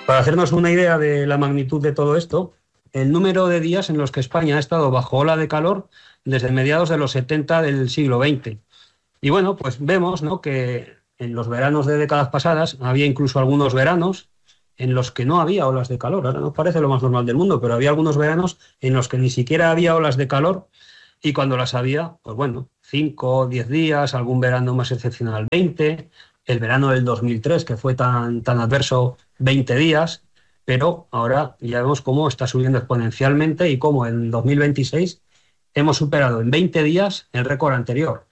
Para hacernos una idea de la magnitud de todo esto, el número de días en los que España ha estado bajo ola de calor desde mediados de los 70 del siglo XX. Y bueno, pues vemos, ¿no?, que en los veranos de décadas pasadas había incluso algunos veranos en los que no había olas de calor. Ahora nos parece lo más normal del mundo, pero había algunos veranos en los que ni siquiera había olas de calor, y cuando las había, pues bueno, 5 o 10 días, algún verano más excepcional 20, el verano del 2003, que fue tan adverso, 20 días, pero ahora ya vemos cómo está subiendo exponencialmente y cómo en 2026 hemos superado en 20 días el récord anterior.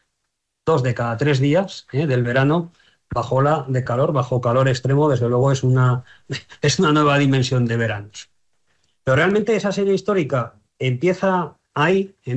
2 de cada 3 días del verano bajo ola de calor, bajo calor extremo. Desde luego es una nueva dimensión de veranos. Pero realmente esa serie histórica empieza ahí, en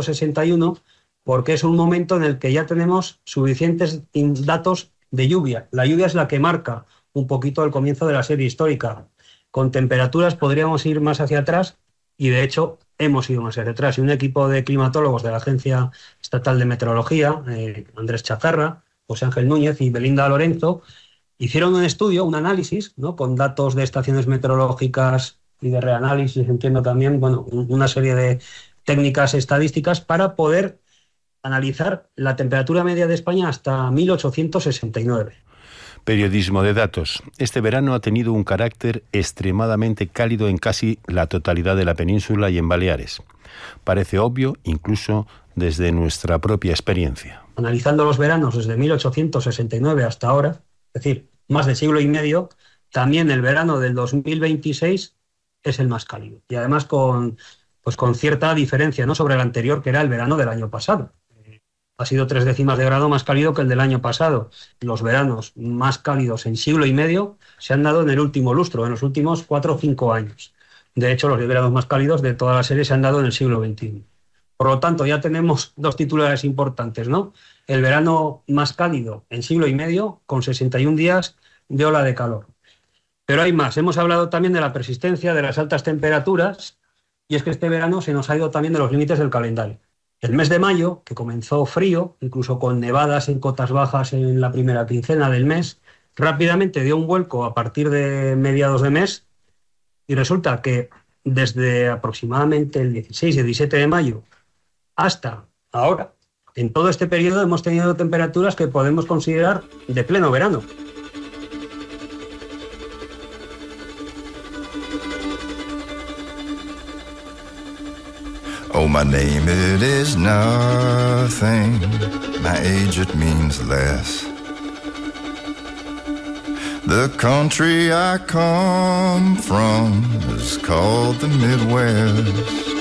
1961, porque es un momento en el que ya tenemos suficientes datos de lluvia. La lluvia es la que marca un poquito el comienzo de la serie histórica. Con temperaturas podríamos ir más hacia atrás, y de hecho hemos ido más hacia atrás. Y un equipo de climatólogos de la Agencia Estatal de Meteorología, Andrés Chazarra, José Ángel Núñez y Belinda Lorenzo, hicieron un estudio, un análisis, ¿no?, con datos de estaciones meteorológicas y de reanálisis, entiendo también, bueno, una serie de técnicas estadísticas para poder analizar la temperatura media de España hasta 1869. Periodismo de datos. Este verano ha tenido un carácter extremadamente cálido en casi la totalidad de la península y en Baleares. Parece obvio, incluso desde nuestra propia experiencia. Analizando los veranos desde 1869 hasta ahora, es decir, más de siglo y medio, también el verano del 2026 es el más cálido. Y además con cierta diferencia, ¿no?, sobre el anterior, que era el verano del año pasado. Ha sido 3 décimas de grado más cálido que el del año pasado. Los veranos más cálidos en siglo y medio se han dado en el último lustro, en los últimos 4 o 5 años. De hecho, los veranos más cálidos de toda la serie se han dado en el siglo XXI. Por lo tanto, ya tenemos 2 titulares importantes, ¿no? El verano más cálido en siglo y medio, con 61 días de ola de calor. Pero hay más. Hemos hablado también de la persistencia de las altas temperaturas, y es que este verano se nos ha ido también de los límites del calendario. El mes de mayo, que comenzó frío, incluso con nevadas en cotas bajas en la primera quincena del mes, rápidamente dio un vuelco a partir de mediados de mes, y resulta que desde aproximadamente el 16 y 17 de mayo hasta ahora, en todo este periodo hemos tenido temperaturas que podemos considerar de pleno verano. Oh, my name, it is nothing. My age, it means less. The country I come from is called the Midwest.